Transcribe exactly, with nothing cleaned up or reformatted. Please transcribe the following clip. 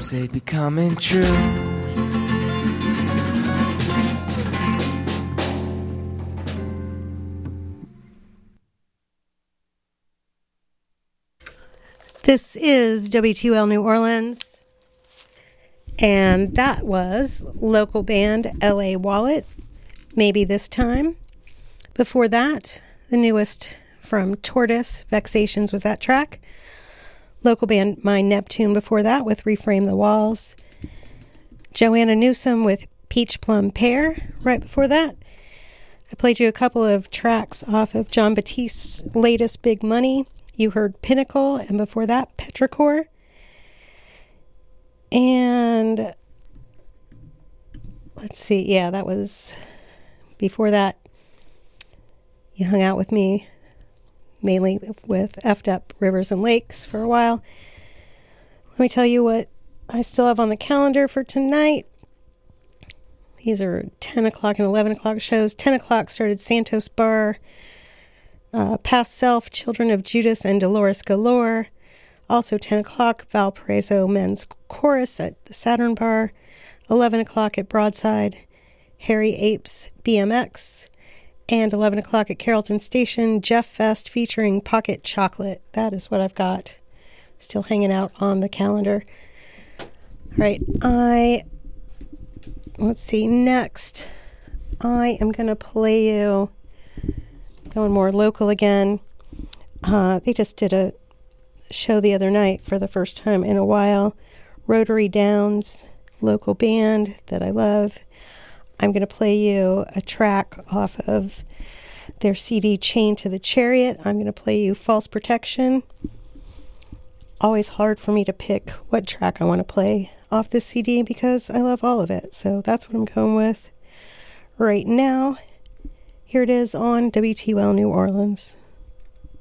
dreams, they'd be coming true. This is W T U L New Orleans, and that was local band L A Wallet, Maybe This Time. Before that, the newest from Tortoise, Vexations, was that track. Local band My Neptune before that with Reframe the Walls. Joanna Newsom with Peach Plum Pear right before that. I played you a couple of tracks off of John Batiste's latest Big Money. You heard Pinnacle, and before that, Petrichor. And let's see, yeah, that was before that. You hung out with me, mainly with Effed Up Rivers and Lakes for a while. Let me tell you what I still have on the calendar for tonight. These are ten o'clock and eleven o'clock shows. ten o'clock started Santos Bar. Uh, Past Self, Children of Judas, and Dolores Galore. Also ten o'clock, Valparaiso Men's Chorus at the Saturn Bar. eleven o'clock at Broadside, Harry Apes B M X. And eleven o'clock at Carrollton Station, Jeff Fest featuring Pocket Chocolate. That is what I've got still hanging out on the calendar. All right, I, let's see, next, I am going to play you, going more local again. Uh, they just did a show the other night for the first time in a while. Rotary Downs, local band that I love. I'm going to play you a track off of their C D Chained to the Chariot. I'm going to play you False Protection. Always hard for me to pick what track I want to play off this C D because I love all of it. So that's what I'm going with right now. Here it is on W T U L New Orleans.